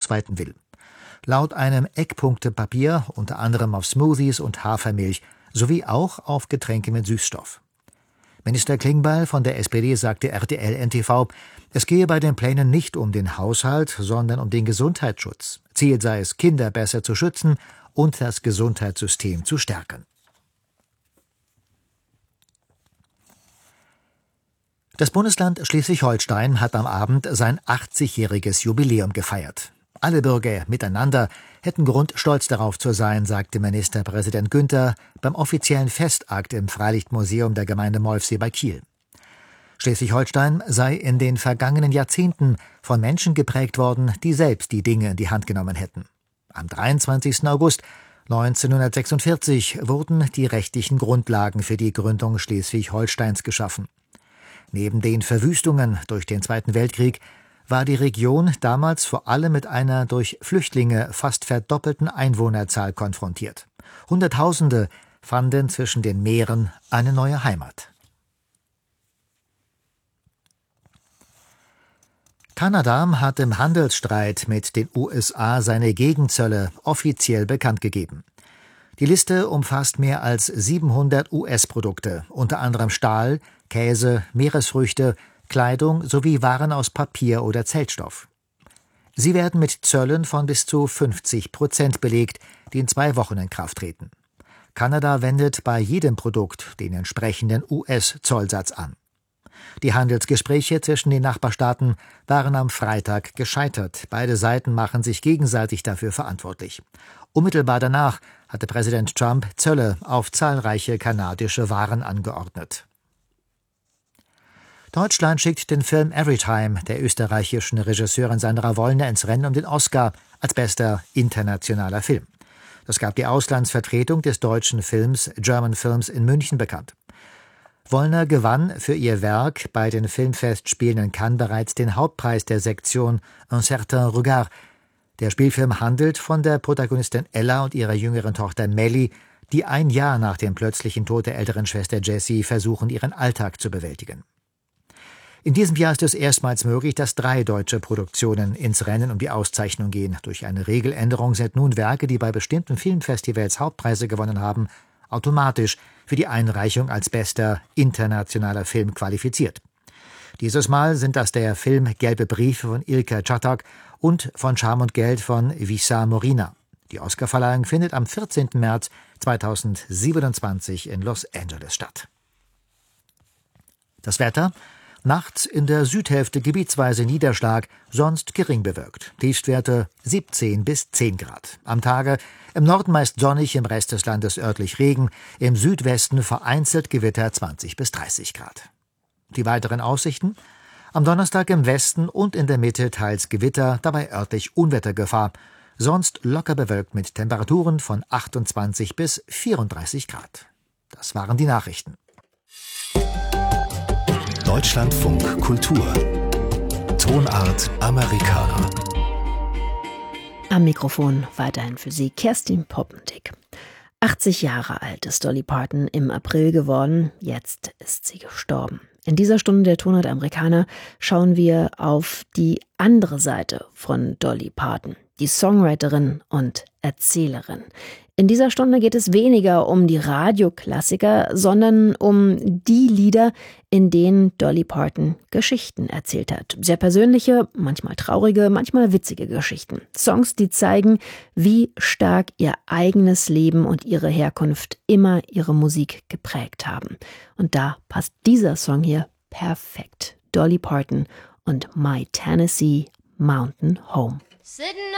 ausweiten will. Laut einem Eckpunktepapier unter anderem auf Smoothies und Hafermilch sowie auch auf Getränke mit Süßstoff. Minister Klingbeil von der SPD sagte RTL NTV, es gehe bei den Plänen nicht um den Haushalt, sondern um den Gesundheitsschutz. Ziel sei es, Kinder besser zu schützen und das Gesundheitssystem zu stärken. Das Bundesland Schleswig-Holstein hat am Abend sein 80-jähriges Jubiläum gefeiert. Alle Bürger miteinander hätten Grund, stolz darauf zu sein, sagte Ministerpräsident Günther beim offiziellen Festakt im Freilichtmuseum der Gemeinde Molfsee bei Kiel. Schleswig-Holstein sei in den vergangenen Jahrzehnten von Menschen geprägt worden, die selbst die Dinge in die Hand genommen hätten. Am 23. August 1946 wurden die rechtlichen Grundlagen für die Gründung Schleswig-Holsteins geschaffen. Neben den Verwüstungen durch den Zweiten Weltkrieg war die Region damals vor allem mit einer durch Flüchtlinge fast verdoppelten Einwohnerzahl konfrontiert. Hunderttausende fanden zwischen den Meeren eine neue Heimat. Kanada hat im Handelsstreit mit den USA seine Gegenzölle offiziell bekannt gegeben. Die Liste umfasst mehr als 700 US-Produkte, unter anderem Stahl, Käse, Meeresfrüchte, Kleidung sowie Waren aus Papier oder Zeltstoff. Sie werden mit Zöllen von bis zu 50% belegt, die in 2 Wochen in Kraft treten. Kanada wendet bei jedem Produkt den entsprechenden US-Zollsatz an. Die Handelsgespräche zwischen den Nachbarstaaten waren am Freitag gescheitert. Beide Seiten machen sich gegenseitig dafür verantwortlich. Unmittelbar danach hatte Präsident Trump Zölle auf zahlreiche kanadische Waren angeordnet. Deutschland schickt den Film Everytime der österreichischen Regisseurin Sandra Wollner ins Rennen um den Oscar als bester internationaler Film. Das gab die Auslandsvertretung des deutschen Films German Films in München bekannt. Wollner gewann für ihr Werk bei den Filmfestspielen in Cannes bereits den Hauptpreis der Sektion Un certain regard. Der Spielfilm handelt von der Protagonistin Ella und ihrer jüngeren Tochter Melly, die ein Jahr nach dem plötzlichen Tod der älteren Schwester Jessie versuchen, ihren Alltag zu bewältigen. In diesem Jahr ist es erstmals möglich, dass 3 deutsche Produktionen ins Rennen um die Auszeichnung gehen. Durch eine Regeländerung sind nun Werke, die bei bestimmten Filmfestivals Hauptpreise gewonnen haben, automatisch für die Einreichung als bester internationaler Film qualifiziert. Dieses Mal sind das der Film Gelbe Briefe von Ilka Czatak und Von Scham und Geld von Wissam Morina. Die Oscarverleihung findet am 14. März 2027 in Los Angeles statt. Das Wetter: Nachts in der Südhälfte gebietsweise Niederschlag, sonst gering bewölkt. Tiefstwerte 17 bis 10 Grad. Am Tage im Norden meist sonnig, im Rest des Landes örtlich Regen, im Südwesten vereinzelt Gewitter 20 bis 30 Grad. Die weiteren Aussichten: Am Donnerstag im Westen und in der Mitte teils Gewitter, dabei örtlich Unwettergefahr. Sonst locker bewölkt mit Temperaturen von 28 bis 34 Grad. Das waren die Nachrichten. Deutschlandfunk Kultur. Tonart Americana. Am Mikrofon weiterhin für Sie Kerstin Poppendick. 80 Jahre alt ist Dolly Parton im April geworden. Jetzt ist sie gestorben. In dieser Stunde der Tonart Americana schauen wir auf die andere Seite von Dolly Parton, die Songwriterin und Erzählerin. In dieser Stunde geht es weniger um die Radioklassiker, sondern um die Lieder, in denen Dolly Parton Geschichten erzählt hat. Sehr persönliche, manchmal traurige, manchmal witzige Geschichten. Songs, die zeigen, wie stark ihr eigenes Leben und ihre Herkunft immer ihre Musik geprägt haben. Und da passt dieser Song hier perfekt. Dolly Parton und My Tennessee Mountain Home. Sitting